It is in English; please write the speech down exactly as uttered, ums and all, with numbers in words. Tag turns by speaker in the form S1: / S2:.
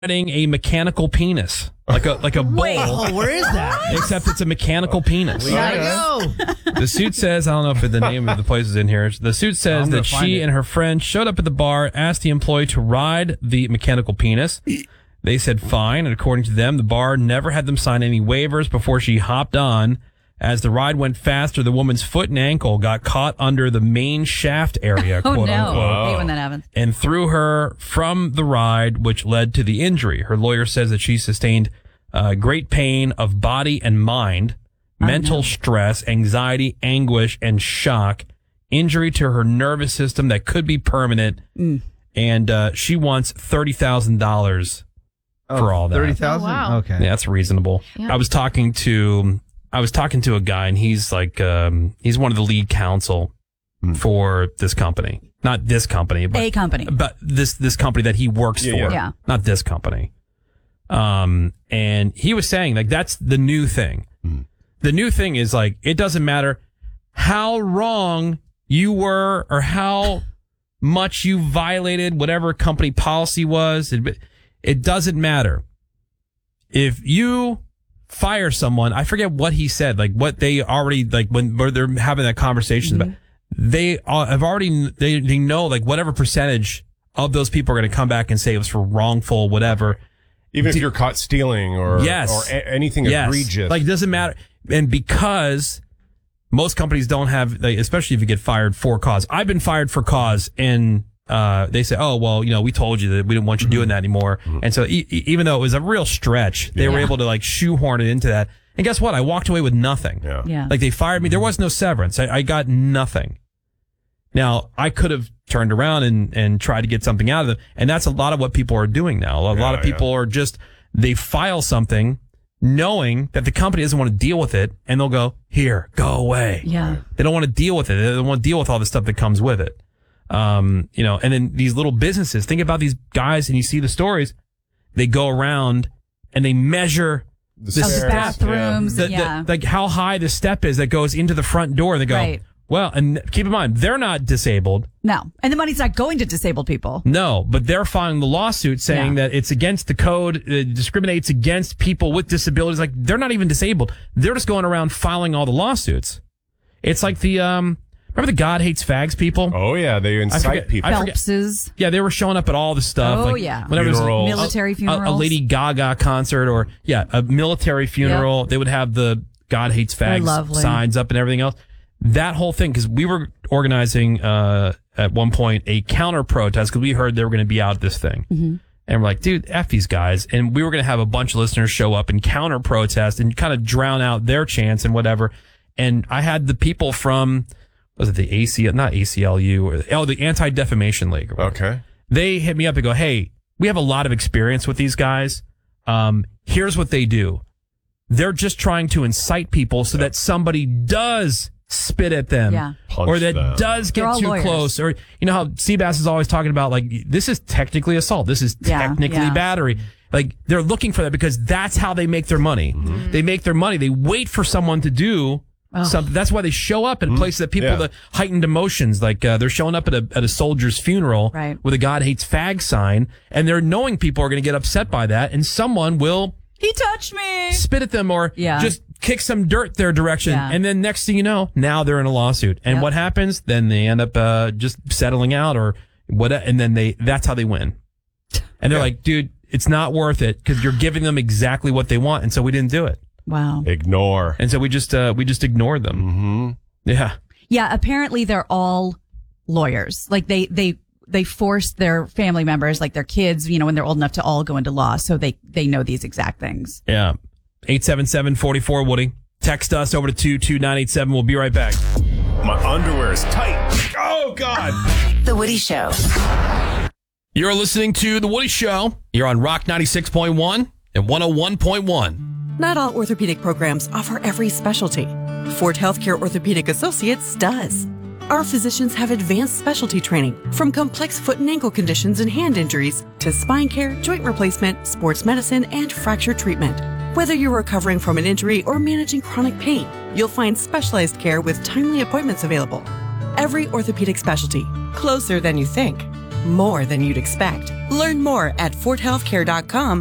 S1: riding a mechanical penis. Like a like a bull.
S2: Wait, oh, where is that?
S1: Except it's a mechanical penis.
S2: We gotta go.
S1: The suit says, I don't know if the name of the place is in here. The suit says that she and her friend showed up at the bar, asked the employee to ride the mechanical penis. They said fine, and according to them, the bar never had them sign any waivers before she hopped on. As the ride went faster, the woman's foot and ankle got caught under the main shaft area,
S3: oh,
S1: quote
S3: no.
S1: unquote.
S3: I hate when that happens.
S1: And threw her from the ride, which led to the injury. Her lawyer says that she sustained uh, great pain of body and mind, mental stress, anxiety, anguish, and shock, injury to her nervous system that could be permanent.
S3: Mm.
S1: And uh, she wants thirty thousand dollars
S2: oh,
S1: for all that.
S2: thirty thousand
S3: Oh, wow.
S2: Okay.
S1: Yeah, that's reasonable.
S3: Yeah.
S1: I was talking to I was talking to a guy, and he's like um, he's one of the lead counsel
S2: Hmm.
S1: for this company. Not this company, but
S3: A company.
S1: but this this company that he works
S4: Yeah,
S1: for.
S4: yeah.
S3: Yeah.
S1: Not this company. Um, and he was saying like that's the new thing.
S2: Hmm.
S1: The new thing is like it doesn't matter how wrong you were or how much you violated whatever company policy was. It, it doesn't matter. If you fire someone, I forget what he said, like what they already, like when where they're having that conversation
S3: Mm-hmm.
S1: about, they uh, have already, they, they know like whatever percentage of those people are going to come back and say it was for wrongful, whatever.
S4: Even if you're caught stealing or,
S1: Yes.
S4: or a- anything
S1: Yes.
S4: egregious.
S1: Like, it doesn't matter. And because most companies don't have, like, especially if you get fired for cause. I've been fired for cause, and uh, they say, oh, well, you know, we told you that we didn't want you doing that anymore. And so e- e- even though it was a real stretch, they were
S3: Yeah.
S1: able to, like, shoehorn it into that. And guess what? I walked away with nothing.
S4: Yeah.
S3: Yeah.
S1: Like, they fired me. There was no severance. I, I got nothing. Now, I could have turned around and, and tried to get something out of them. And that's a lot of what people are doing now. A lot
S4: Yeah,
S1: of people
S4: yeah.
S1: are just, they file something knowing that the company doesn't want to deal with it, and they'll go, here, go away.
S3: Yeah.
S1: They don't want to deal with it. They don't want to deal with all the stuff that comes with it. Um, you know, and then these little businesses, think about these guys, and you see the stories, they go around and they measure
S4: The
S1: the
S4: stairs,
S3: the
S1: step,
S3: bathrooms.
S1: the, the-
S3: Yeah.
S1: like how high the step is that goes into the front door. And they go,
S3: Right.
S1: well, and keep in mind, they're not disabled.
S3: No. And the money's not going to disabled people.
S1: No, but they're filing the lawsuit saying
S3: Yeah.
S1: that it's against the code, it discriminates against people with disabilities. Like, they're not even disabled. They're just going around filing all the lawsuits. It's like the, um, remember the God Hates Fags people?
S4: Oh, yeah. They incite
S1: forget-
S4: people.
S1: I forget-
S3: Phelps's.
S1: Yeah, they were showing up at all the stuff.
S3: Oh,
S1: like,
S3: yeah.
S1: Whenever
S4: Funerals.
S1: there's a,
S3: Military
S1: a,
S3: funerals.
S1: a Lady Gaga concert or, yeah, a military funeral, they would have the God Hates Fags
S3: lovely.
S1: signs up and everything else. That whole thing, because we were organizing uh, at one point a counter protest because we heard they were going to be out at this thing.
S3: Mm-hmm.
S1: And we're like, dude, F these guys. And we were going to have a bunch of listeners show up and counter protest and kind of drown out their chants and whatever. And I had the people from, was it the A C L, not A C L U, or, oh, the Anti-Defamation League.
S4: Okay.
S1: They hit me up and go, hey, we have a lot of experience with these guys. Um, here's what they do. They're just trying to incite people so that somebody does spit at them,
S3: Yeah.
S4: Punch
S1: or that
S4: them.
S1: does
S3: They're
S1: get
S3: all
S1: too
S3: lawyers.
S1: close, or you know how Seabass is always talking about like this is technically assault, this is
S3: Yeah,
S1: technically
S3: yeah.
S1: battery. Like they're looking for that because that's how they make their money.
S4: Mm-hmm.
S1: They make their money. They wait for someone to do something. That's why they show up in places that people
S4: Yeah.
S1: the heightened emotions. Like uh, they're showing up at a at a soldier's funeral
S3: Right.
S1: with a God Hates Fag sign, and they're knowing people are going to get upset by that, and someone will
S3: He touched me.
S1: spit at them or
S3: Yeah.
S1: just kick some dirt their direction.
S3: Yeah.
S1: And then next thing you know, now they're in a lawsuit. And
S3: Yep.
S1: what happens? Then they end up uh, just settling out or what, and then they, that's how they win. And they're like, dude, it's not worth it because you're giving them exactly what they want. And so we didn't do it.
S3: Wow.
S4: Ignore.
S1: And so we just, uh, we just ignored them.
S4: Mm-hmm.
S1: Yeah.
S3: Yeah, apparently they're all lawyers. Like they they they forced their family members, like their kids, you know, when they're old enough to all go into law, so they they know these exact things.
S1: Yeah. eight seven seven, four four, Woody. Text us over to two two nine eight seven. We'll be right back.
S4: My underwear is tight. Oh, God.
S5: The Woody Show.
S1: You're listening to The Woody Show. You're on Rock ninety-six point one and one oh one point one.
S6: Not all orthopedic programs offer every specialty. Ford Healthcare Orthopedic Associates does. Our physicians have advanced specialty training, from complex foot and ankle conditions and hand injuries to spine care, joint replacement, sports medicine, and fracture treatment. Whether you're recovering from an injury or managing chronic pain, you'll find specialized care with timely appointments available. Every orthopedic specialty, closer than you think, more than you'd expect. Learn more at fort healthcare dot com